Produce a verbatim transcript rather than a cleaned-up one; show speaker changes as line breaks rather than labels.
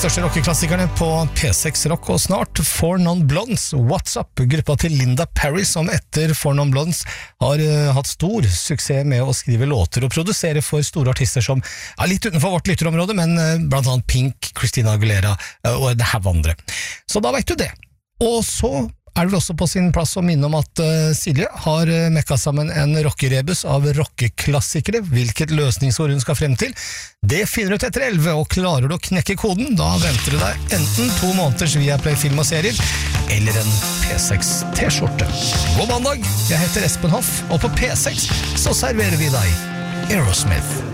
største rockeklassikerne på P seks Rock, og snart Four Non Blondes, What's Up, gruppa til Linda Perry, som etter Four Non Blondes har uh, hatt stor suksess med å skrive låter og produsere for store artister som er litt utenfor vårt lytterområde, men uh, blant annet Pink, Christina Aguilera uh, og en haug andre. Så da vet du det. Og så er det også på sin plass å minne om at uh, Silje har uh, mekka sammen en rockerebus av rockeklassikere. Hvilket løsningsord hun skal frem til, det finner du til etter elleve, og klarer du å knekke koden, da venter det deg enten to måneders Viaplay film og serier, eller en P seks T-skjorte. God mandag, jeg heter Espen Hoff, og på P seks så serverer vi deg Aerosmith.